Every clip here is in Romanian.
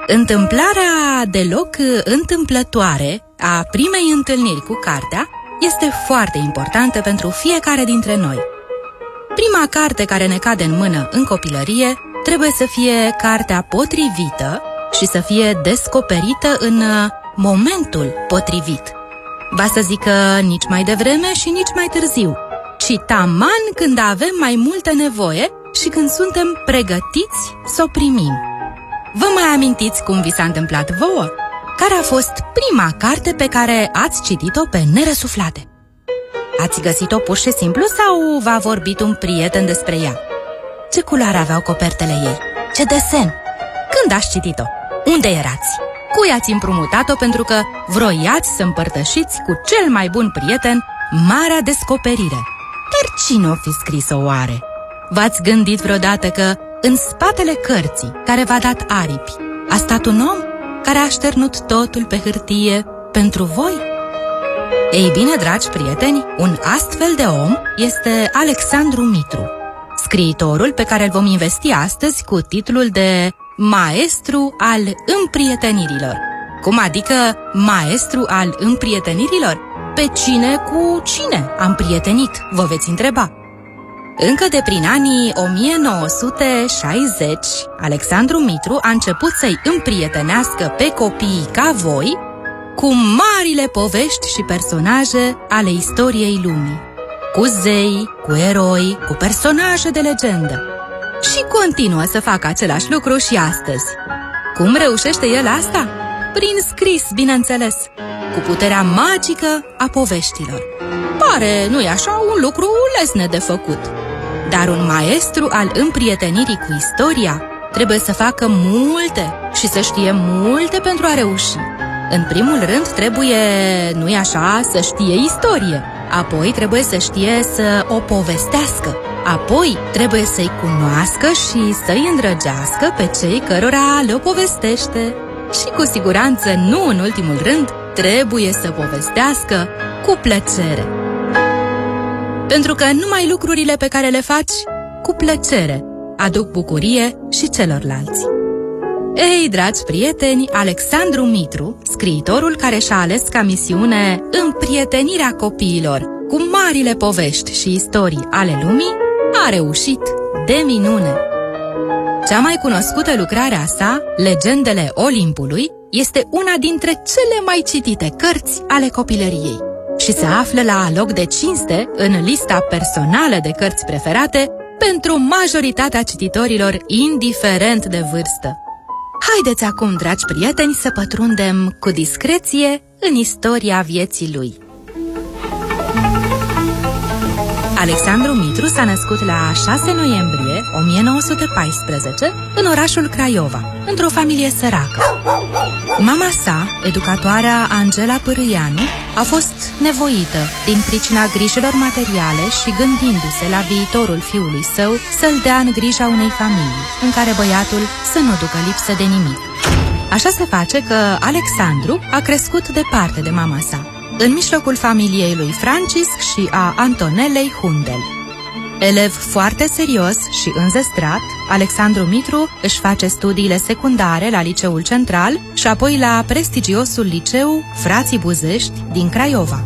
Întâmplarea deloc întâmplătoare a primei întâlniri cu cartea este foarte importantă pentru fiecare dintre noi. Prima carte care ne cade în mână în copilărie trebuie să fie cartea potrivită și să fie descoperită în momentul potrivit. Va să zică nici mai devreme și nici mai târziu, ci taman când avem mai multă nevoie și când suntem pregătiți să o primim. Vă mai amintiți cum vi s-a întâmplat vouă? Care a fost prima carte pe care ați citit-o pe nerăsuflate? Ați găsit-o pur și simplu sau v-a vorbit un prieten despre ea? Ce culoare aveau copertele ei? Ce desen? Când ați citit-o? Unde erați? Cui ați împrumutat-o pentru că vroiați să împărtășiți cu cel mai bun prieten marea descoperire? Dar cine o fi scris-o oare? V-ați gândit vreodată că în spatele cărții care v-a dat aripi a stat un om care a așternut totul pe hârtie pentru voi? Ei bine, dragi prieteni, un astfel de om este Alexandru Mitru, scriitorul pe care îl vom investi astăzi cu titlul de Maestru al împrietenirilor. Cum adică maestru al împrietenirilor? Pe cine cu cine am prietenit, vă veți întreba. Încă de prin anii 1960, Alexandru Mitru a început să-i împrietenească pe copiii ca voi cu marile povești și personaje ale istoriei lumii, cu zei, cu eroi, cu personaje de legendă. Și continuă să facă același lucru și astăzi. Cum reușește el asta? Prin scris, bineînțeles, cu puterea magică a poveștilor. Pare, nu-i așa, un lucru lesne de făcut. Dar un maestru al împrietenirii cu istoria trebuie să facă multe și să știe multe pentru a reuși. În primul rând trebuie, nu-i așa, să știe istorie. Apoi trebuie să știe să o povestească. Apoi trebuie să-i cunoască și să-i îndrăgească pe cei cărora le-o povestește. Și cu siguranță, nu în ultimul rând, trebuie să povestească cu plăcere. Pentru că numai lucrurile pe care le faci cu plăcere aduc bucurie și celorlalți. Ei, dragi prieteni, Alexandru Mitru, scriitorul care și-a ales ca misiune împrietenirea copiilor cu marile povești și istorii ale lumii, a reușit de minune. Cea mai cunoscută lucrare a sa, Legendele Olimpului, este una dintre cele mai citite cărți ale copilăriei și se află la loc de cinste în lista personală de cărți preferate pentru majoritatea cititorilor, indiferent de vârstă. Haideți acum, dragi prieteni, să pătrundem cu discreție în istoria vieții lui. Alexandru Mitru s-a născut la 6 noiembrie 1914 în orașul Craiova, într-o familie săracă. Mama sa, educatoarea Angela Pârâianu, a fost nevoită, din pricina grijilor materiale și gândindu-se la viitorul fiului său, să-l dea în grija unei familii, în care băiatul să nu ducă lipsă de nimic. Așa se face că Alexandru a crescut departe de mama sa, în mijlocul familiei lui Francisc și a Antonelei Hundel. Elev foarte serios și înzestrat, Alexandru Mitru își face studiile secundare la Liceul Central și apoi la prestigiosul liceu Frații Buzești din Craiova.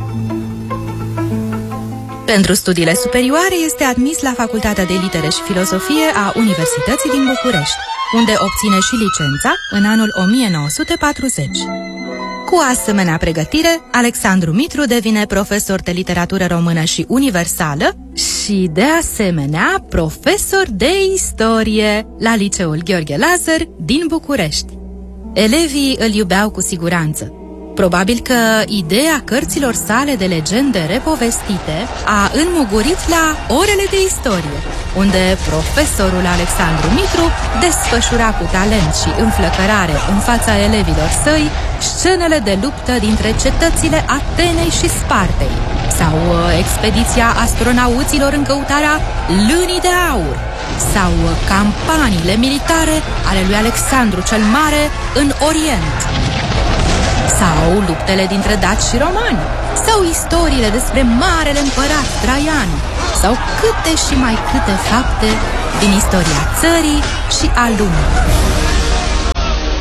Pentru studiile superioare este admis la Facultatea de Litere și Filosofie a Universității din București, unde obține și licența în anul 1940. Cu asemenea pregătire, Alexandru Mitru devine profesor de literatură română și universală și, de asemenea, profesor de istorie la Liceul Gheorghe Lazar din București. Elevii îl iubeau cu siguranță. Probabil că ideea cărților sale de legende repovestite a înmugurit la orele de istorie, unde profesorul Alexandru Mitru desfășura cu talent și înflăcărare în fața elevilor săi scenele de luptă dintre cetățile Atenei și Spartei, sau expediția astronauților în căutarea Lânii de Aur, sau campaniile militare ale lui Alexandru cel Mare în Orient, sau luptele dintre daci și romani, sau istoriile despre marele împărat Traian, sau câte și mai câte fapte din istoria țării și a lumii.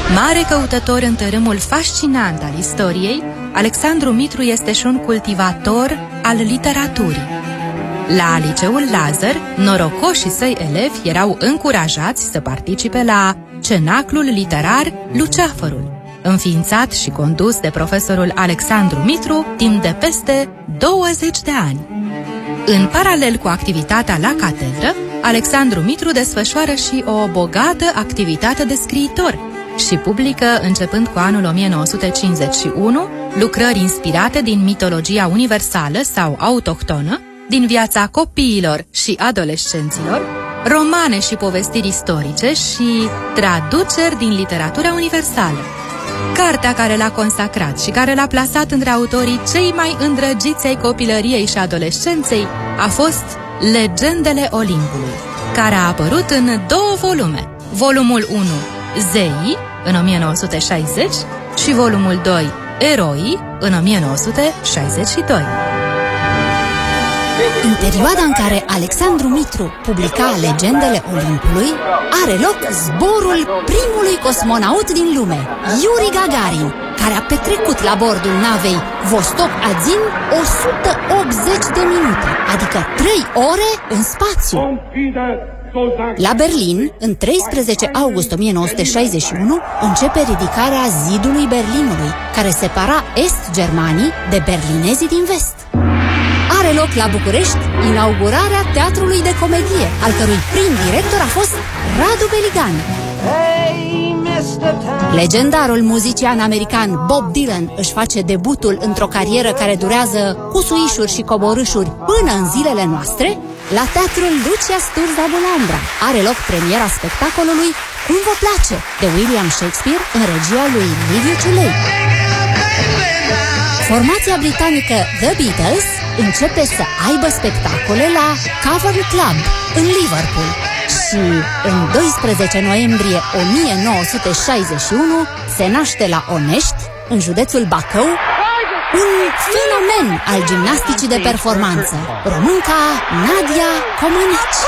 Mare căutător în tărâmul fascinant al istoriei, Alexandru Mitru este și un cultivator al literaturii. La Liceul Lazar, norocoșii săi elevi erau încurajați să participe la Cenaclul Literar Luceafărul, înființat și condus de profesorul Alexandru Mitru timp de peste 20 de ani. În paralel cu activitatea la catedră, Alexandru Mitru desfășoară și o bogată activitate de scriitor și publică, începând cu anul 1951, lucrări inspirate din mitologia universală sau autohtonă, din viața copiilor și adolescenților, romane și povestiri istorice și traduceri din literatura universală. Cartea care l-a consacrat și care l-a plasat între autorii cei mai îndrăgiți ai copilăriei și adolescenței a fost Legendele Olimpului, care a apărut în 2 volume, volumul 1 Zeii în 1960 și volumul 2 Eroii în 1962. În perioada în care Alexandru Mitru publica Legendele Olimpului, are loc zborul primului cosmonaut din lume, Yuri Gagarin, care a petrecut la bordul navei Vostok-Azin 180 de minute, adică 3 ore în spațiu. La Berlin, în 13 august 1961, începe ridicarea zidului Berlinului, care separa Est-Germanii de berlinezii din vest. Are loc la București inaugurarea Teatrului de Comedie, al cărui prim director a fost Radu Beligan. Legendarul muzician american Bob Dylan își face debutul într-o carieră care durează cu suișuri și coborâșuri până în zilele noastre. La Teatrul Lucia Sturza Bulambra are loc premiera spectacolului Cum vă place, de William Shakespeare în regia lui Liviu Ciulei. Formația britanică The Beatles începe să aibă spectacole la Cavern Club în Liverpool și în 12 noiembrie 1961 se naște la Onești, în județul Bacău, un fenomen al gimnasticii de performanță, românca Nadia Comăneci.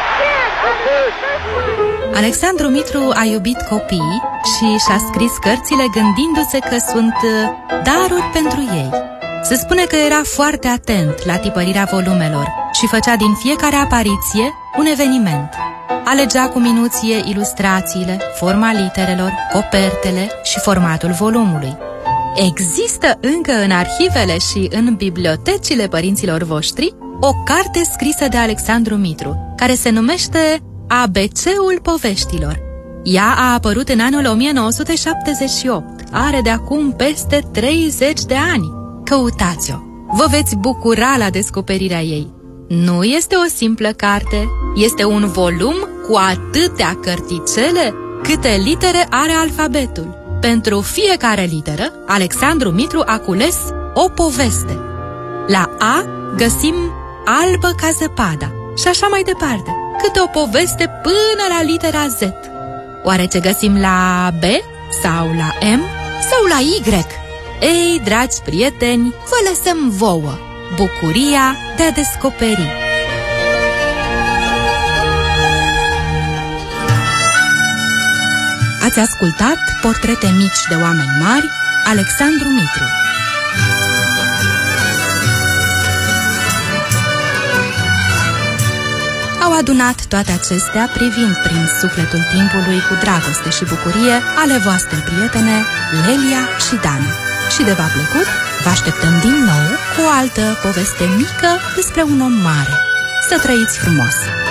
Alexandru Mitru a iubit copiii și și-a scris cărțile gândindu-se că sunt daruri pentru ei. Se spune că era foarte atent la tipărirea volumelor și făcea din fiecare apariție un eveniment. Alegea cu minuție ilustrațiile, forma literelor, copertele și formatul volumului. Există încă în arhivele și în bibliotecile părinților voștri o carte scrisă de Alexandru Mitru, care se numește ABC-ul poveștilor. Ea a apărut în anul 1978. Are de acum peste 30 de ani. Căutați-o! Vă veți bucura la descoperirea ei. Nu este o simplă carte, este un volum cu atâtea cărticele câte litere are alfabetul. Pentru fiecare literă, Alexandru Mitru a cules o poveste. La A găsim Albă ca zăpada și așa mai departe, câte o poveste până la litera Z. Oare ce găsim la B sau la M sau la Y? Ei, dragi prieteni, vă lăsăm vouă bucuria de a descoperi. Ați ascultat Portrete mici de oameni mari, Alexandru Mitru. Au adunat toate acestea privind prin sufletul timpului cu dragoste și bucurie ale voastre prietene Lelia și Dana. Și de v-a plăcut, vă așteptăm din nou cu o altă poveste mică despre un om mare. Să trăiți frumos!